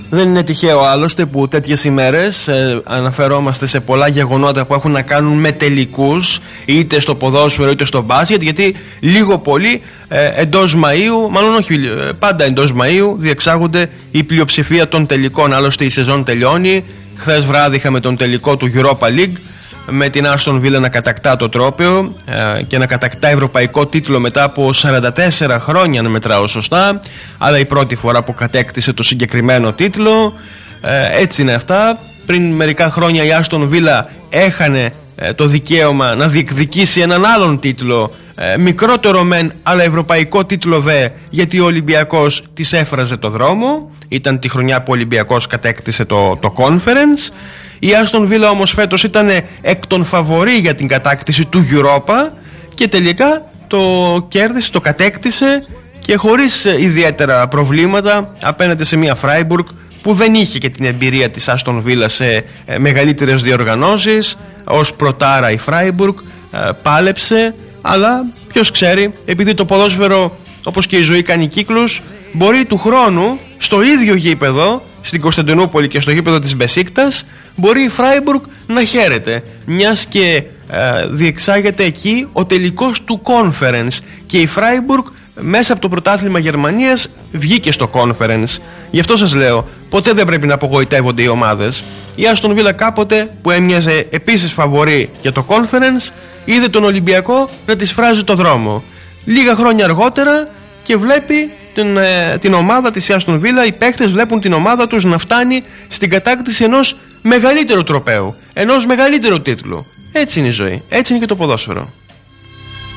Δεν είναι τυχαίο άλλωστε που τέτοιες ημέρες αναφερόμαστε σε πολλά γεγονότα που έχουν να κάνουν με τελικούς, είτε στο ποδόσφαιρο είτε στο μπάσκετ, γιατί λίγο πολύ εντός Μαΐου, μάλλον όχι πάντα εντός Μαΐου, διεξάγονται η πλειοψηφία των τελικών. Άλλωστε η σεζόν τελειώνει. Χθες βράδυ είχαμε τον τελικό του Europa League με την Άστον Βίλα να κατακτά το τρόπαιο και να κατακτά ευρωπαϊκό τίτλο μετά από 44 χρόνια, αν μετράω σωστά, αλλά η πρώτη φορά που κατέκτησε το συγκεκριμένο τίτλο. Έτσι είναι αυτά. Πριν μερικά χρόνια η Άστον Βίλα έχανε το δικαίωμα να διεκδικήσει έναν άλλον τίτλο, μικρότερο μεν αλλά ευρωπαϊκό τίτλο δε, γιατί ο Ολυμπιακός της έφραζε το δρόμο. Ήταν τη χρονιά που ο Ολυμπιακός κατέκτησε το Conference. Η Άστον Βίλα όμως φέτος ήταν εκ των φαβορί για την κατάκτηση του Europa και τελικά το κέρδισε, το κατέκτησε και χωρίς ιδιαίτερα προβλήματα απέναντι σε μια Φράιμπουργκ που δεν είχε και την εμπειρία της Άστον Βίλα σε μεγαλύτερες διοργανώσεις. Ως πρωτάρα η Φράιμπουργκ πάλεψε, αλλά ποιος ξέρει, επειδή το ποδόσφαιρο όπως και η ζωή κάνει κύκλους, μπορεί του χρόνου στο ίδιο γήπεδο στην Κωνσταντινούπολη και στο γήπεδο της Μπεσίκτας μπορεί η Φράιμπουργκ να χαίρεται, μιας και διεξάγεται εκεί ο τελικός του Conference και η Φράιμπουργκ μέσα από το πρωτάθλημα Γερμανίας βγήκε στο Conference. Γι' αυτό σας λέω, ποτέ δεν πρέπει να απογοητεύονται οι ομάδες. Η Άστον Βίλα κάποτε, που έμοιαζε επίσης φαβορί για το Conference, είδε τον Ολυμπιακό να της φράζει το δρόμο. Λίγα χρόνια αργότερα και βλέπει την ομάδα της Άστον Βίλα, οι παίκτες βλέπουν την ομάδα τους να φτάνει στην κατάκτηση ενός μεγαλύτερου τροπαίου, ενός μεγαλύτερου τίτλου. Έτσι είναι η ζωή, έτσι είναι και το ποδόσφαιρο.